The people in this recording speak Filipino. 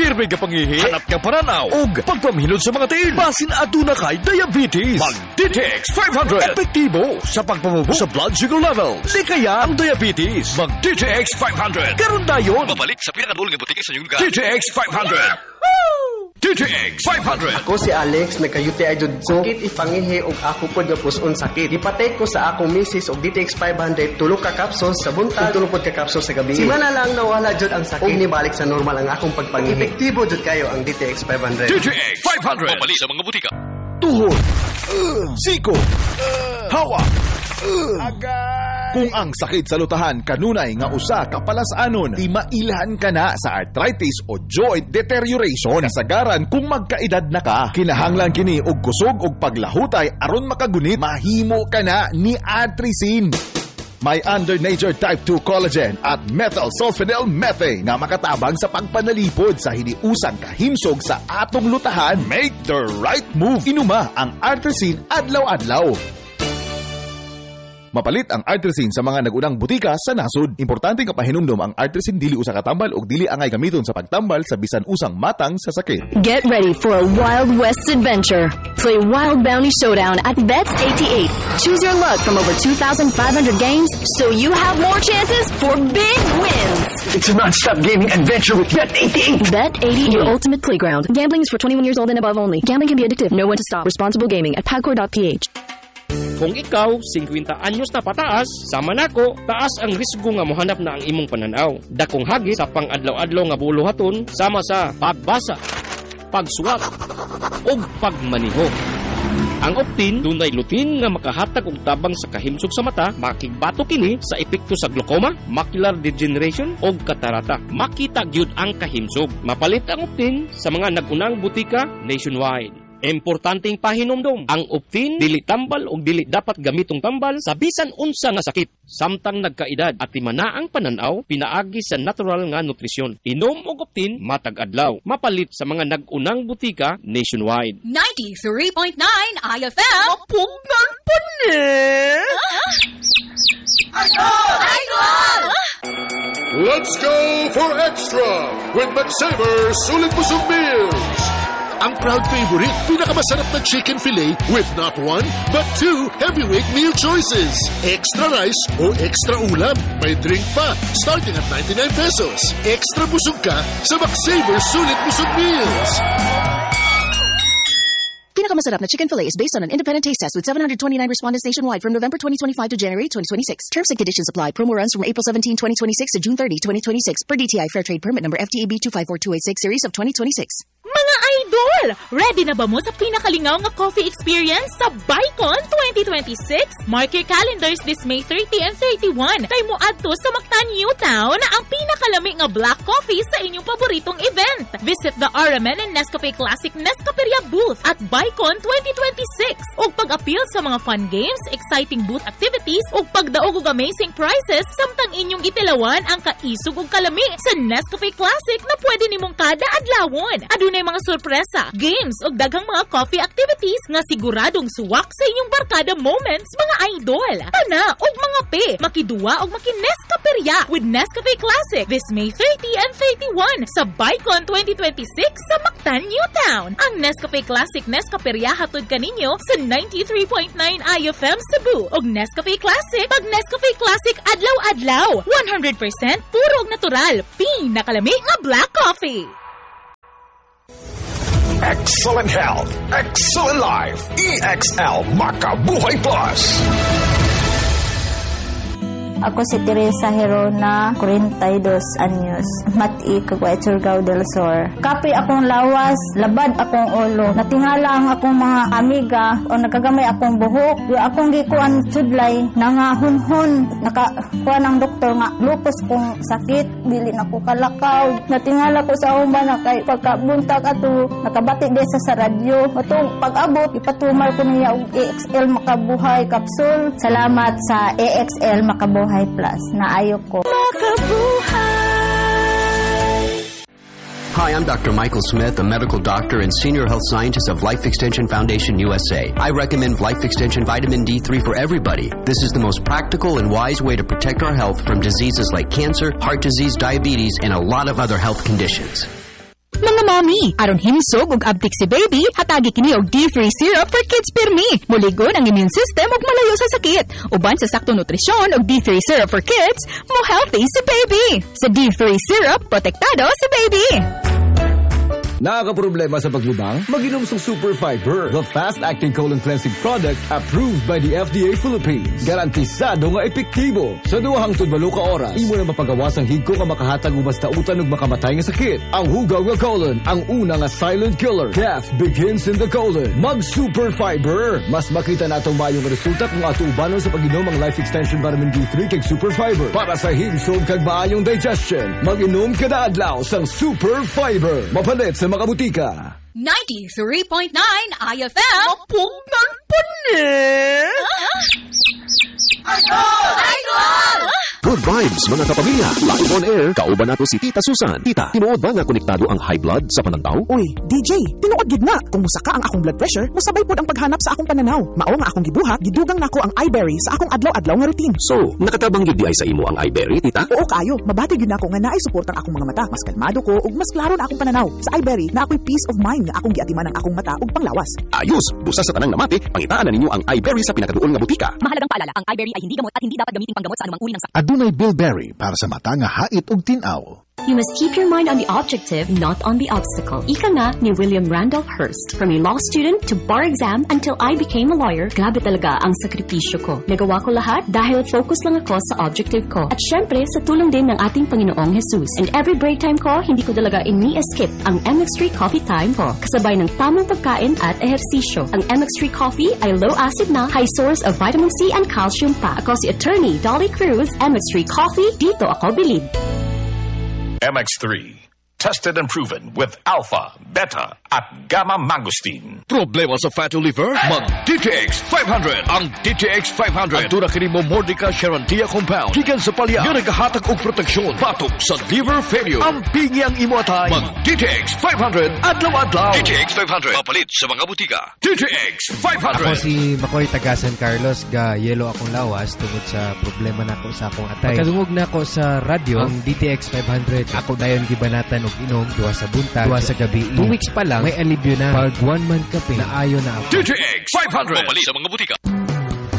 pirmi ka pangihi, hanap ka pananaw, ug pagpamhilot sa mga tiil. Basin aduna kay diabetes. Mag-DTX 500. Epektibo sa pagpamubo sa blood sugar level. Likaya ang diabetes. Mag-DTX 500. Karon dayon. Babalik sa pinakadulong nga butika sa inyong lugar. DTX 500. DTX 500. Ako si Alex, nagka-UTI jud ko. Sakit ipangihi ug ako pod nga puson sakit. Ipatay ko sa akong misis og DTX 500 tulo ka capsules sa buntag, tulo pod ka capsules sa gabi. Simana lang nawala jud ang sakit. Ug nibalik sa normal ang akong pagpangihi. Epektibo jud kayo ang DTX 500. DTX 500. Babalik sa mga butika. Tuhod. Siko. Hawa. Kung ang sakit sa lutahan kanunay nga usa ka palasanon, di mailhan ka na sa arthritis o joint deterioration. Kasagaran kung magkaedad na ka, kinahanglan kini og kusog og paglahutay aron makagunit, mahimo ka na ni Atrizin. May under nature type 2 collagen at methyl sulfonyl methane nga makatabang sa pagpanalipod sa hiniusang kahimsog sa atong lutahan. Make the right move. Inuma ang Atrizin adlaw-adlaw. Mapalit ang Artresin sa mga nagunang butika sa nasod. Importante nga pahinumdom ang Artresin dili usa ka tambal ug dili angay gamiton sa pagtambal sa bisan usang matang sa sakit. Get ready for a Wild West adventure. Play Wild Bounty Showdown at Bet88. Choose your luck from over 2,500 games so you have more chances for big wins. It's a non-stop gaming adventure with Bet88. Bet88, your ultimate playground. Gambling is for 21 years old and above only. Gambling can be addictive. Know when to stop. Responsible gaming at pagcor.ph. Kung ikaw, 50 anyos na pataas, sama nako, taas ang risgo nga mohanap na ang imong pananaw. Dakong hagit sa pang-adlaw-adlaw nga buluhaton, sama sa pagbasa, pagsuwat, o pagmaniho. Ang Optin, dunay lutin nga makahatag og tabang sa kahimsog sa mata, makigbato kini sa epekto sa glaucoma, macular degeneration o katarata. Makita gyud ang kahimsog. Mapalit ang Optin sa mga nagunang butika nationwide. Importanteng pahinomdom, ang Optin dili tambal o dili dapat gamitong tambal sa bisan unsa nga sakit. Samtang nagkaedad at timana ang pananaw, pinaagi sa natural nga nutrisyon. Inom og Optin matag adlaw. Mapalit sa mga nagunang butika nationwide. 93.9 IFM. Pugnan pa ni. Idol! Let's go for extra with McSaver Sulit Busog Meals. Ang proud favorite, pinakamasarap na chicken fillet with not one, but 2 heavyweight meal choices. Extra rice o extra ulam. May drink pa, starting at 99 pesos. Extra busog ka sa McSaver Sulit Busog Meals. Pinakamasarap na chicken fillet is based on an independent taste test with 729 respondents nationwide from November 2025 to January 2026. Terms and conditions apply. Promo runs from April 17, 2026 to June 30, 2026 per DTI Fair Trade Permit number FTEB 254286 series of 2026. Mga idol! Ready na ba mo sa pinakalingaw nga coffee experience sa Bicon 2026? Mark your calendars this May 30 and 31. Kay mo adto sa Mactan Newtown na ang pinakalami nga black coffee sa inyong paboritong event. Visit the RMN and Nescafe Classic Nescaperia booth at Bicon 2026. Ug pag-appeal sa mga fun games, exciting booth activities ug pagdaog og amazing prizes samtang inyong gitilawan ang kaisog ug kalami sa Nescafe Classic na pwede nimong kada adlawon. Adunay mga sorpresa, games ug daghang mga coffee activities nga siguradong suwak sa inyong barkada moments, mga idol. Tana ug mga pe, makiduwa ug makinescaperia with Nescafe Classic this May 30 and 31 sa Bicon 2026 sa Mactan Newtown. Ang Nescafe Classic Nescaperia hatod kaninyo sa 93.9 IFM Cebu ug Nescafe Classic pag Nescafe Classic adlaw-adlaw. 100% puro ug natural, pinakalami nga black coffee. Excellent health, excellent life. EXL Makabuhay Plus. Ako si Teresa Herona, 42 anyos, mati kagway Surigao del Sur. Kapi akong lawas, labad akong ulo. Natingala ang akong mga amiga o nakagamay akong buhok. Yung akong gikuan sudlay, nangahunhon. Nakakuha ng doktor nga, lupus kong sakit, dili na ko kalakaw. Natingala ko sa umba na kay pagkabuntag ato, nakabati desa sa radyo. Atong pag-abot, ipatumar ko niya og EXL Makabuhay Capsule. Salamat sa EXL Makabuhay Plus na ayok ko. Hi, I'm Dr. Michael Smith, a medical doctor and senior health scientist of Life Extension Foundation USA. I recommend Life Extension Vitamin D3 for everybody. This is the most practical and wise way to protect our health from diseases like cancer, heart disease, diabetes, and a lot of other health conditions. Mga mommy. Aron himsog ug abtik si baby, hatagi kini og D3 syrup for kids pirmi. Muligon ang immune system ug malayo sa sakit. Uban sa saktong nutrisyon og D3 syrup for kids, mo healthy si baby. Sa D3 syrup, protektado si baby. Nakakaproblema sa paglibang? Mag-inom sa Super Fiber, the fast-acting colon cleansing product approved by the FDA Philippines. Garantisado nga epektibo. Sa 2 hangtod 8 ka oras, imo na mapagawas ang higko nga makahatag og basta utan ug makamatay nga sakit. Ang hugaw nga colon, ang una nga silent killer. Death begins in the colon. Mag-Super Fiber. Mas makita natong mayong resulta kung ato ubanon sa pag-inom ang Life Extension Vitamin D3 kag Super Fiber. Para sa himsog kag maayong digestion, mag-inom kada adlaw sang Super Fiber. Mapalit sa mga butika. 93.9 IFM. Mapugnan pa ni. Good vibes, mga kapamilya. Live on air, kauban nato si Tita Susan. Tita, tinuod ba nga konektado ang high blood sa pananaw? Uy, DJ, tinuod gid na. Kung musaka ang akong blood pressure, musabay pod ang paghanap sa akong pananaw. Mao nga akong gibuhat, gidugang nako ang iBerry sa akong adlaw-adlaw nga routine. So, nakatabang gid di ay sa imo ang iBerry, Tita? Oo kayo, mabati gid nako nga naay suportang akong mga mata. Mas kalmado ko ug mas klaro na akong pananaw. Sa iBerry, na ako'y peace of mind nga akong giatiman ang akong mata ug panglawas. Ayos, busa sa tanang namati, pangitaan na ninyo ang iBerry sa pinakaduol nga butika. Mahalagang paalala, ang iBerry ay hindi gamot at hindi dapat gamitin panggamot sa anumang uri ng sakit. Adunay Bilberry para sa mata nga hait ug tinaw. You must keep your mind on the objective, not on the obstacle. Ika nga ni William Randolph Hearst. From a law student to bar exam until I became a lawyer, grabe talaga ang sakripisyo ko. Nagawa ko lahat dahil focus lang ako sa objective ko. At syempre, sa tulong din ng ating Panginoong Jesus. And every break time ko, hindi ko talaga ini-skip ang MX3 coffee time ko. Kasabay ng tamang pagkain at ehersisyo. Ang MX3 coffee ay low acid na, high source of vitamin C and calcium pa. Ako si Attorney Dolly Cruz, MX3 coffee, dito ako bilib. MX3. Tested and proven with alpha, beta, at gamma mangosteen. Problema sa fatty liver? Mag-DTX 500. Ang DTX 500 ang tura kini mo Mordica Charantia compound. Gikan sa palya nga nagahatag og proteksyon batok sa liver failure. Ang pingi ang imo atay. Mag-DTX 500 adlaw-adlaw. DTX 500 mapalit sa mga butika. DTX 500. Ako si Makoy taga San Carlos, ga yelo akong lawas tungod sa problema nako sa akong atay. Pagkadungog nako sa radyo ang DTX 500. Ako dayon gibanatan inom, 2 sa buntag, 2 sa gabi. 2 weeks pa lang, may alibyo na. Pag 1 month kape, naayo na ako. DTX 500 mapalit sa mga butika.